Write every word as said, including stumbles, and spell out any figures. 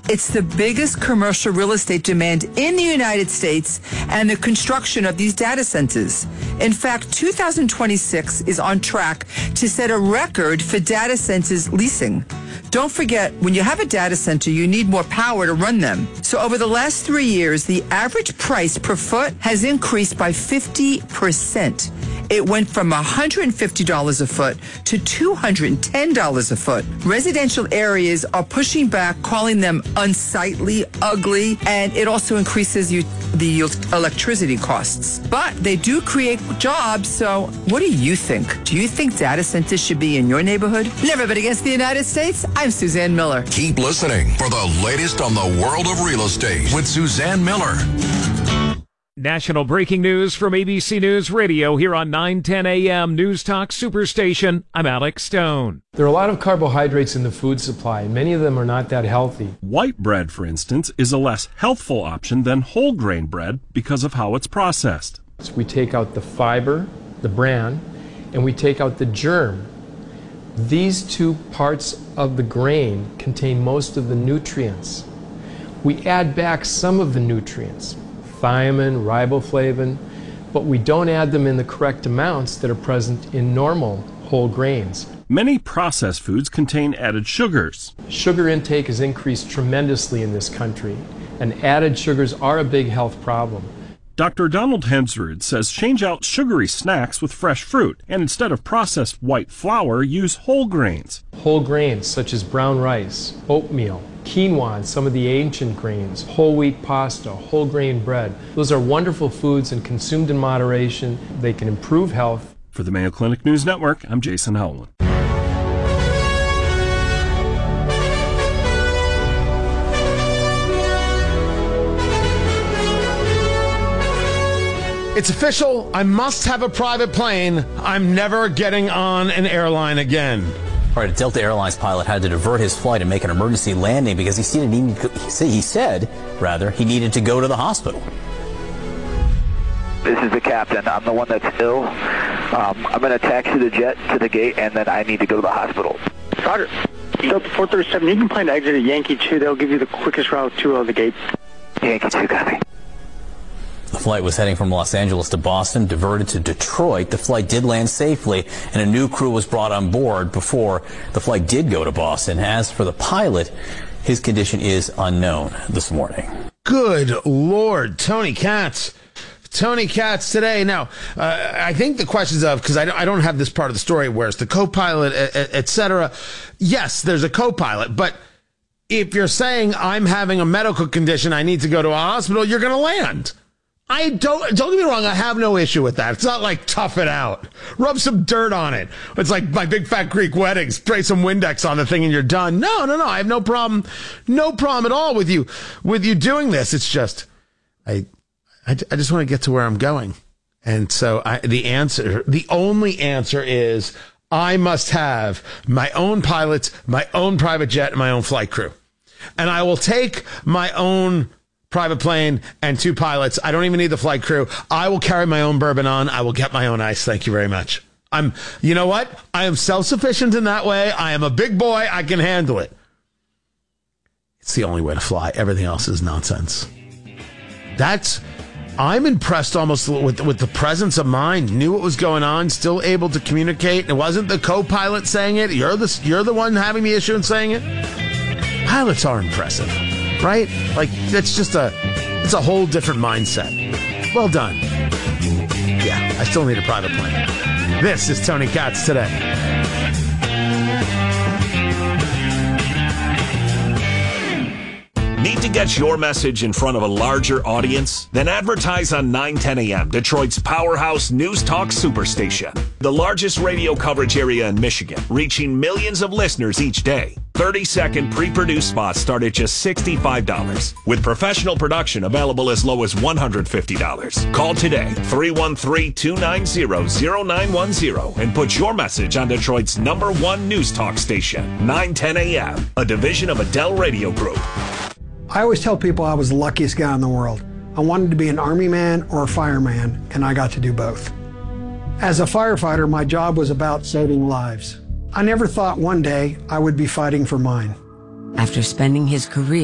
It's the biggest commercial real estate demand in the United States and the construction of these data centers. In fact, two thousand twenty-six is on track to set a record for data centers leasing. Don't forget, when you have a data center, you need more power to run them. So over the last three years, the average price per foot has increased by fifty percent. It went from one hundred fifty dollars a foot to two hundred ten dollars a foot. Residential areas are pushing back, calling them unsightly, ugly, and it also increases you, the electricity costs. But they do create jobs, so what do you think? Do you think data centers should be in your neighborhood? Never bet against the United States. I'm Suzanne Miller. Keep listening for the latest on the world of real estate with Suzanne Miller. National breaking news from A B C News Radio here on nine ten A M News Talk Superstation. I'm Alex Stone. There are a lot of carbohydrates in the food supply, and many of them are not that healthy. White bread, for instance, is a less healthful option than whole grain bread because of how it's processed. So we take out the fiber, the bran, and we take out the germ. These two parts of the grain contain most of the nutrients. We add back some of the nutrients, thiamine, riboflavin, but we don't add them in the correct amounts that are present in normal whole grains. Many processed foods contain added sugars. Sugar intake has increased tremendously in this country, and added sugars are a big health problem. Doctor Donald Hensrud says change out sugary snacks with fresh fruit, and instead of processed white flour, use whole grains. Whole grains such as brown rice, oatmeal, quinoa, and some of the ancient grains, whole wheat pasta, whole grain bread. Those are wonderful foods, and consumed in moderation, they can improve health. For the Mayo Clinic News Network, I'm Jason Howland. It's official. I must have a private plane. I'm never getting on an airline again. All right, a Delta Airlines pilot had to divert his flight and make an emergency landing because he said he, needed, he said, rather, he needed to go to the hospital. This is the captain. I'm the one that's ill. Um, I'm going to taxi the jet to the gate, and then I need to go to the hospital. Roger. Delta four thirty-seven, you can plan to exit at Yankee two. They'll give you the quickest route to uh, the gate. Yankee two, copy. The flight was heading from Los Angeles to Boston, diverted to Detroit. The flight did land safely, and a new crew was brought on board before the flight did go to Boston. As for the pilot, his condition is unknown this morning. Good Lord, Tony Katz. Tony Katz today. Now, uh, I think the questions of, because I, I don't have this part of the story, where's the co-pilot, et cetera. Yes, there's a co-pilot, but if you're saying I'm having a medical condition, I need to go to a hospital, you're going to land. I don't, don't get me wrong, I have no issue with that. It's not like tough it out. Rub some dirt on it. It's like my big fat Greek wedding. Spray some Windex on the thing and you're done. No, no, no. I have no problem. No problem at all with you, with you doing this. It's just, I, I, I just want to get to where I'm going. And so I, the answer, the only answer is I must have my own pilots, my own private jet, and my own flight crew. And I will take my own private plane and two pilots. I don't even need the flight crew. I will carry my own bourbon on. I will get my own ice. Thank you very much. I'm, you know what? I am self-sufficient in that way. I am a big boy. I can handle it. It's the only way to fly. Everything else is nonsense. That's, I'm impressed almost with, with the presence of mind. Knew what was going on, still able to communicate. It wasn't the co-pilot saying it. You're the, you're the one having the issue and saying it. Pilots are impressive. Right? Like, that's just a, it's a whole different mindset. Well done. Yeah, I still need a private plane. This is Tony Katz today. Need to get your message in front of a larger audience? Then advertise on nine ten A M, Detroit's powerhouse News Talk Superstation. The largest radio coverage area in Michigan, reaching millions of listeners each day. thirty-second pre-produced spots start at just sixty-five dollars, with professional production available as low as one hundred fifty dollars. Call today, three one three, two nine zero, zero nine one zero, and put your message on Detroit's number one news talk station, nine ten A M, a division of Adele Radio Group. I always tell people I was the luckiest guy in the world. I wanted to be an army man or a fireman, and I got to do both. As a firefighter, my job was about saving lives. I never thought one day I would be fighting for mine. After spending his career